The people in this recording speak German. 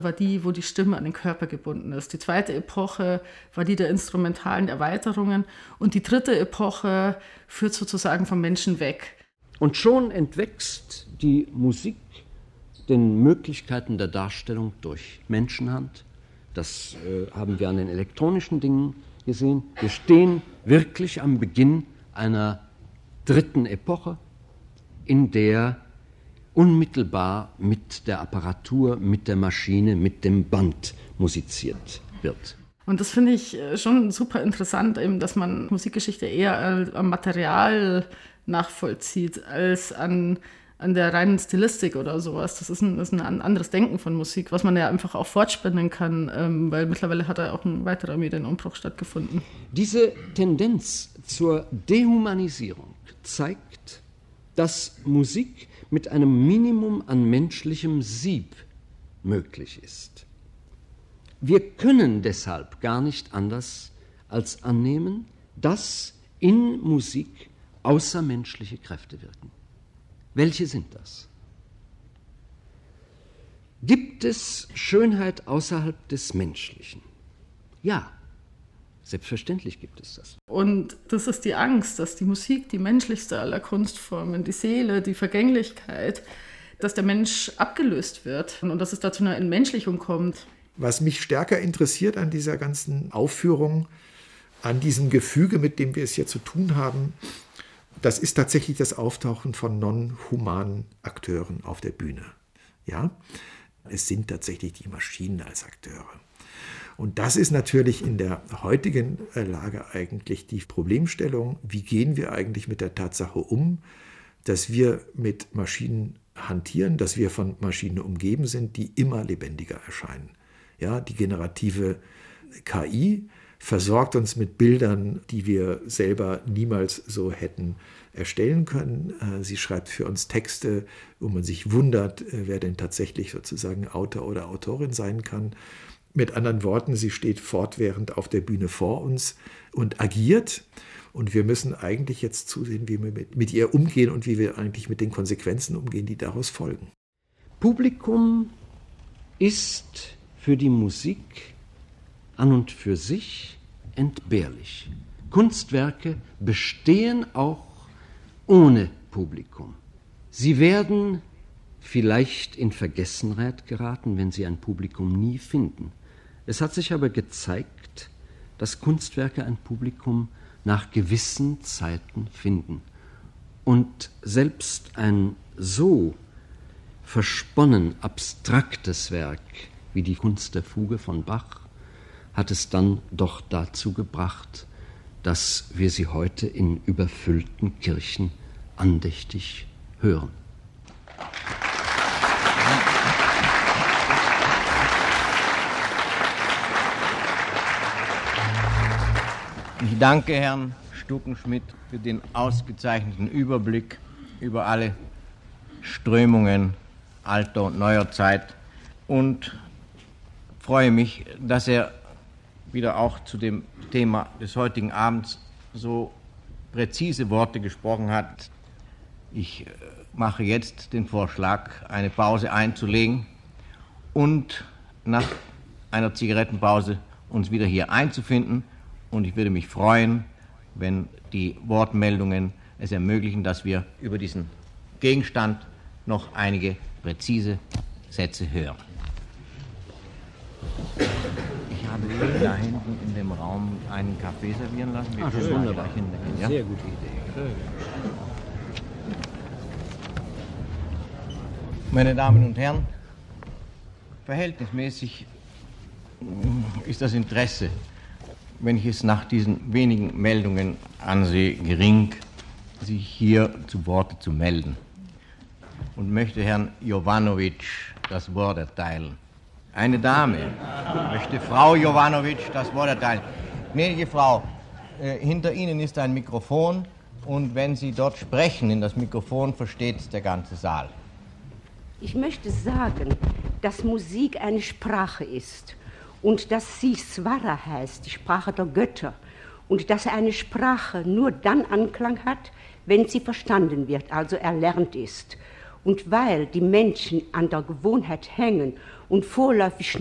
war die, wo die Stimme an den Körper gebunden ist. Die zweite Epoche war die der instrumentalen Erweiterungen. Und die dritte Epoche führt sozusagen vom Menschen weg. Und schon entwächst die Musik den Möglichkeiten der Darstellung durch Menschenhand. Das haben wir an den elektronischen Dingen gesehen. Wir stehen wirklich am Beginn einer dritten Epoche, in der unmittelbar mit der Apparatur, mit der Maschine, mit dem Band musiziert wird. Und das finde ich schon super interessant, eben, dass man Musikgeschichte eher am Material nachvollzieht, als an der reinen Stilistik oder sowas. Das ist ein anderes Denken von Musik, was man ja einfach auch fortspinnen kann, weil mittlerweile hat da auch ein weiterer Medienumbruch stattgefunden. Diese Tendenz zur Dehumanisierung zeigt, dass Musik mit einem Minimum an menschlichem Sieb möglich ist. Wir können deshalb gar nicht anders als annehmen, dass in Musik außermenschliche Kräfte wirken. Welche sind das? Gibt es Schönheit außerhalb des Menschlichen? Ja, selbstverständlich gibt es das. Und das ist die Angst, dass die Musik, die menschlichste aller Kunstformen, die Seele, die Vergänglichkeit, dass der Mensch abgelöst wird und dass es da zu einer Entmenschlichung kommt. Was mich stärker interessiert an dieser ganzen Aufführung, an diesem Gefüge, mit dem wir es hier zu tun haben, das ist tatsächlich das Auftauchen von non-humanen Akteuren auf der Bühne. Ja? Es sind tatsächlich die Maschinen als Akteure. Und das ist natürlich in der heutigen Lage eigentlich die Problemstellung, wie gehen wir eigentlich mit der Tatsache um, dass wir mit Maschinen hantieren, dass wir von Maschinen umgeben sind, die immer lebendiger erscheinen. Ja, die generative KI versorgt uns mit Bildern, die wir selber niemals so hätten erstellen können. Sie schreibt für uns Texte, wo man sich wundert, wer denn tatsächlich sozusagen Autor oder Autorin sein kann. Mit anderen Worten, sie steht fortwährend auf der Bühne vor uns und agiert. Und wir müssen eigentlich jetzt zusehen, wie wir mit ihr umgehen und wie wir eigentlich mit den Konsequenzen umgehen, die daraus folgen. Publikum ist für die Musik an und für sich entbehrlich. Kunstwerke bestehen auch ohne Publikum. Sie werden vielleicht in Vergessenheit geraten, wenn sie ein Publikum nie finden. Es hat sich aber gezeigt, dass Kunstwerke ein Publikum nach gewissen Zeiten finden. Und selbst ein so versponnen abstraktes Werk wie die Kunst der Fuge von Bach hat es dann doch dazu gebracht, dass wir sie heute in überfüllten Kirchen andächtig hören. Ich danke Herrn Stuckenschmidt für den ausgezeichneten Überblick über alle Strömungen alter und neuer Zeit und freue mich, dass er wieder auch zu dem Thema des heutigen Abends so präzise Worte gesprochen hat. Ich mache jetzt den Vorschlag, eine Pause einzulegen und nach einer Zigarettenpause uns wieder hier einzufinden. Und ich würde mich freuen, wenn die Wortmeldungen es ermöglichen, dass wir über diesen Gegenstand noch einige präzise Sätze hören. Ich habe da hinten in dem Raum einen Kaffee servieren lassen. Das ist wunderbar. Ja? Sehr gute Idee. Meine Damen und Herren, verhältnismäßig ist das Interesse, wenn ich es nach diesen wenigen Meldungen ansehe, gering, sich hier zu Worte zu melden. Und möchte Herrn Jovanovic das Wort erteilen. Eine Dame möchte Frau Jovanovic das Wort erteilen. Gnädige Frau, hinter Ihnen ist ein Mikrofon und wenn Sie dort sprechen in das Mikrofon, versteht es der ganze Saal. Ich möchte sagen, dass Musik eine Sprache ist und dass sie Svara heißt, die Sprache der Götter, und dass eine Sprache nur dann Anklang hat, wenn sie verstanden wird, also erlernt ist. Und weil die Menschen an der Gewohnheit hängen und vorläufig